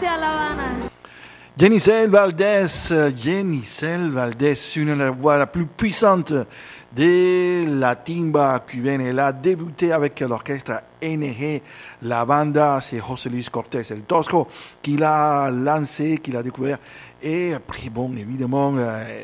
à La Habana. Jenicel Valdés, une des voix la plus puissante de la timba cubaine. Elle a débuté avec l'orchestre NG. La banda, c'est José Luis Cortés, el Tosco, qui l'a lancé, qui l'a découvert. Et après, bon, évidemment,